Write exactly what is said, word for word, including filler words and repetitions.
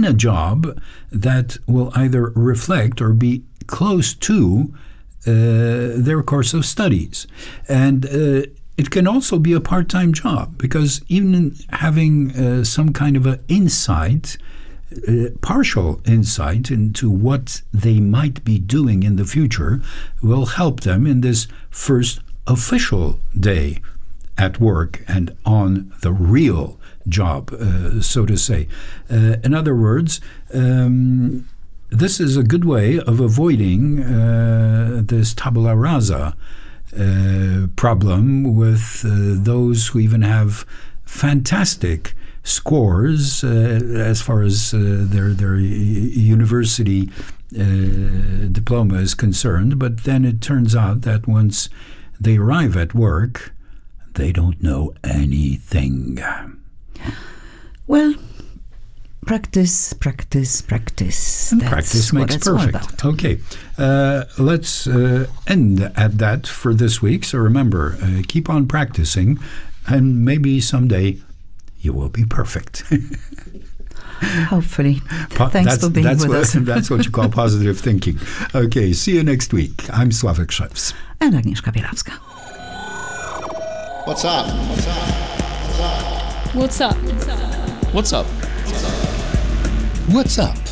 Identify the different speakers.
Speaker 1: in a job that will either reflect or be close to uh, their course of studies. And uh, it can also be a part-time job, because even having uh, some kind of an insight, uh, partial insight into what they might be doing in the future will help them in this first official day at work and on the real job, uh, so to say. Uh, in other words, um, this is a good way of avoiding uh, this tabula rasa uh, problem with uh, those who even have fantastic scores uh, as far as uh, their their university uh, diploma is concerned, but then it turns out that once they arrive at work, they don't know anything.
Speaker 2: Well, practice, practice, practice.
Speaker 1: And
Speaker 2: That's
Speaker 1: practice
Speaker 2: what
Speaker 1: makes
Speaker 2: it's all
Speaker 1: perfect.
Speaker 2: about.
Speaker 1: Okay, uh, let's uh, end at that for this week. So remember, uh, keep on practicing, and maybe someday you will be perfect.
Speaker 2: Hopefully.
Speaker 1: Po-
Speaker 2: Thanks
Speaker 1: that's,
Speaker 2: for being
Speaker 1: that's
Speaker 2: with
Speaker 1: what,
Speaker 2: us.
Speaker 1: That's what you call positive thinking. Okay, see you next week. I'm Sławek Szewc.
Speaker 2: And Agnieszka Bielawska.
Speaker 3: What's up? What's up?
Speaker 4: What's up?
Speaker 3: What's up?
Speaker 5: What's up?